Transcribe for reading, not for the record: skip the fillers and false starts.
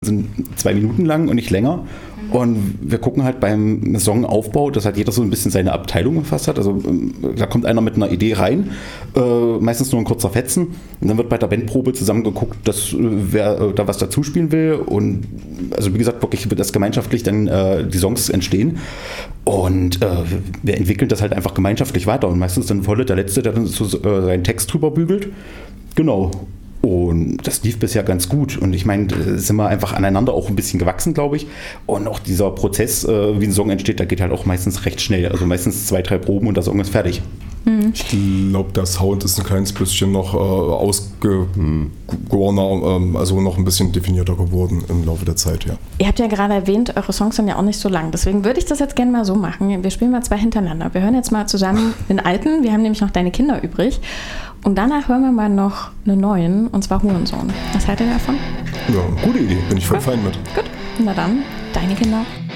sind 2 Minuten lang und nicht länger. Und wir gucken halt beim Songaufbau, dass halt jeder so ein bisschen seine Abteilung gefasst hat. Also da kommt einer mit einer Idee rein, meistens nur ein kurzer Fetzen. Und dann wird bei der Bandprobe zusammen geguckt, dass wer da was dazu spielen will. Und also wie gesagt, wirklich wird das gemeinschaftlich dann die Songs entstehen. Und wir entwickeln das halt einfach gemeinschaftlich weiter. Und meistens dann Wolle der Letzte, der dann so seinen Text drüber bügelt. Genau. Und das lief bisher ganz gut. Und ich meine, sind wir einfach aneinander auch ein bisschen gewachsen, glaube ich. Und auch dieser Prozess, wie ein Song entsteht, der geht halt auch meistens recht schnell. Also meistens 2, 3 Proben und der Song ist fertig. Ich glaube, der Sound ist ein kleines bisschen noch ausgegorener, also noch ein bisschen definierter geworden im Laufe der Zeit, ja. Ihr habt ja gerade erwähnt, eure Songs sind ja auch nicht so lang. Deswegen würde ich das jetzt gerne mal so machen. Wir spielen mal 2 hintereinander. Wir hören jetzt mal zusammen den alten. Wir haben nämlich noch Deine Kinder übrig. Und danach hören wir mal noch einen neuen, und zwar Hurensohn. Was haltet ihr davon? Ja, gute Idee. Bin ich voll fein mit. Gut. Na dann, Deine Kinder.